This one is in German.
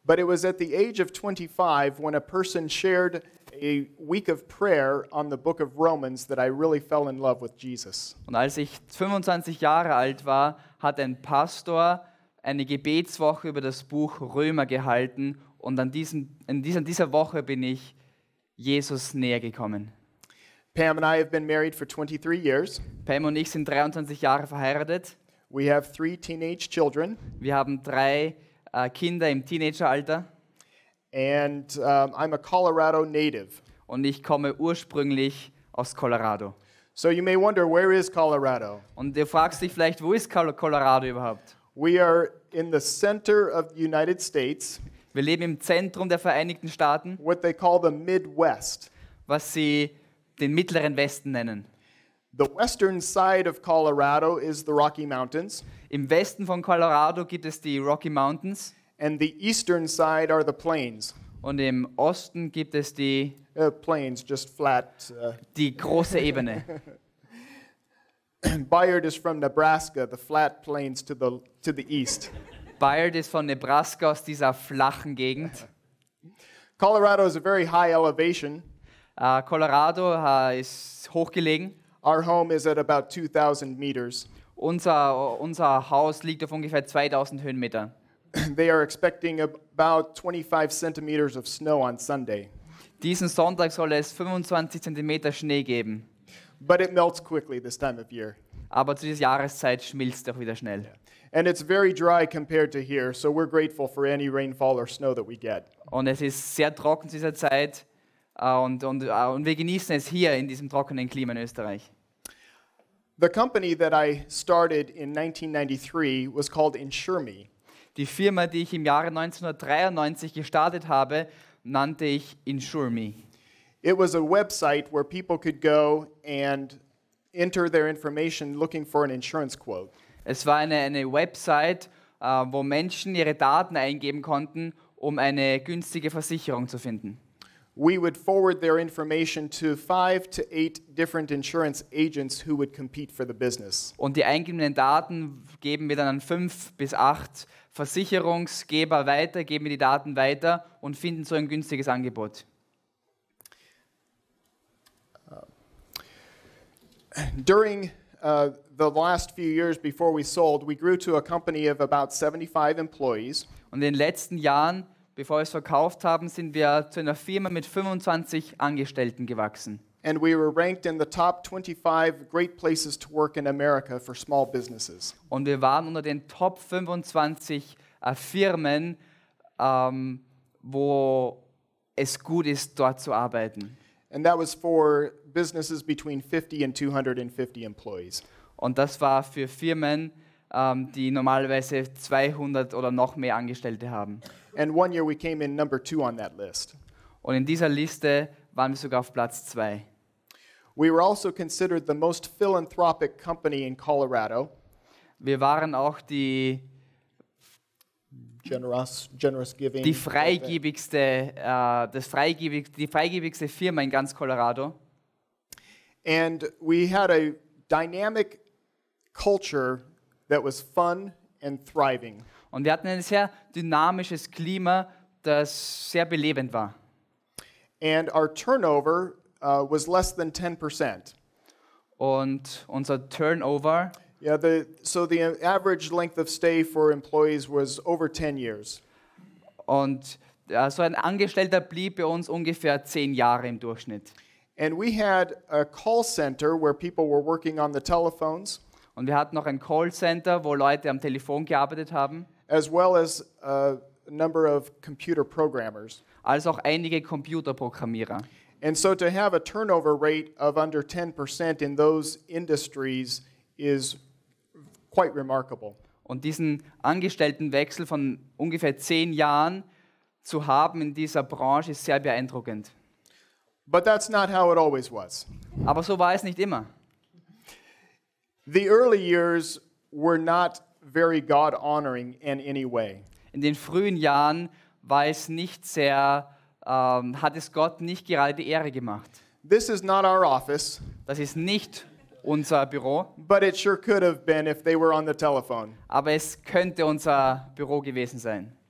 But it was at the age of 25 when a person shared a week of prayer on the book of Romans that I really fell in love with Jesus. Und als ich 25 Jahre alt war, hat ein Pastor eine Gebetswoche über das Buch Römer gehalten und in dieser Woche bin ich Jesus näher gekommen. Pam and I have been married for 23 years. Pam und ich sind 23 Jahre verheiratet. We have 3 teenage children. Wir haben 3 Kinder im Teenageralter. And I'm a Colorado native. Und ich komme ursprünglich aus Colorado. So you may wonder, where is Colorado? Und du fragst dich vielleicht, wo ist Colorado überhaupt? We are in the center of the United States, Wir leben im Zentrum der Vereinigten Staaten, what they call the Midwest. was sie den mittleren Westen nennen. The western side of Colorado is the Rocky Mountains, Im Westen von Colorado gibt es die Rocky Mountains and the eastern side are the plains. und im Osten gibt es die Plains, just flat. große Ebene. Bayard is from Nebraska, the flat plains to the east. Bayard ist von Nebraska, aus dieser flachen Gegend. Colorado is a very high elevation. Colorado ist hochgelegen. Our home is at about 2,000 meters. Unser Haus liegt auf ungefähr 2000 Höhenmeter. They are expecting about 25 centimeters of snow on Sunday. Diesen Sonntag soll es 25 Zentimeter Schnee geben. But it melts quickly this time of year. Aber zu dieser Jahreszeit schmilzt er wieder schnell. And it's very dry compared to here, so we're grateful for any rainfall or snow that we get. Und es ist sehr trocken zu dieser Zeit und wir genießen es hier in diesem trockenen Klima in Österreich. The company that I started in 1993 was called InsureMe. Die Firma, die ich im Jahre 1993 gestartet habe, nannte ich InsureMe. It was a website where people could go and enter their information looking for an insurance quote. Es war eine Website, wo Menschen ihre Daten eingeben konnten, um eine günstige Versicherung zu finden. We would forward their information to 5 to 8 different insurance agents who would compete for the business. Und die eingegebenen Daten geben wir dann an 5 bis 8 Versicherungsgeber weiter, geben wir die Daten weiter und finden so ein günstiges Angebot. During the last few years before we sold, we grew to a company of about 75 employees. Und in den letzten Jahren, bevor wir es verkauft haben, sind wir zu einer Firma mit 25 Angestellten gewachsen. And we were ranked in the top 25 great places to work in America for small businesses. Und wir waren unter den Top 25 Firmen, wo es gut ist, dort zu arbeiten. And that was for businesses between 50 and 250 employees. Und das war für Firmen, die normalerweise 200 oder noch mehr Angestellte haben. And one year we came in number 2 on that list. Und in dieser Liste waren wir sogar auf Platz 2. We were also considered the most philanthropic company in Colorado. Wir waren auch die Generous giving. die freigebigste Firma in ganz Colorado. And we had a dynamic culture that was fun and thriving. Und wir hatten ein sehr dynamisches Klima, das sehr belebend war. And our turnover was less than 10%. Und unser Turnover, Yeah, so the average length of stay for employees was over 10 years. und so ein Angestellter blieb bei uns ungefähr 10 Jahre im Durchschnitt. And we had a call center where people were working on the telephones, Und wir hatten noch ein Callcenter, wo Leute am Telefon gearbeitet haben, as well as a number of computer programmers. als auch einige Computerprogrammierer. And so to have a turnover rate of under 10% in those industries is quite remarkable. Und diesen Angestelltenwechsel von ungefähr 10 Jahren zu haben in dieser Branche ist sehr beeindruckend. But that's not how it always was. Aber so war es nicht immer. The early years were not very God-honoring in any way. In den frühen Jahren war es nicht sehr, hat es Gott nicht gerade die Ehre gemacht. This is not our office, Das ist nicht unser Büro, but it sure could have been if they were on the telephone. aber es könnte unser Büro gewesen sein.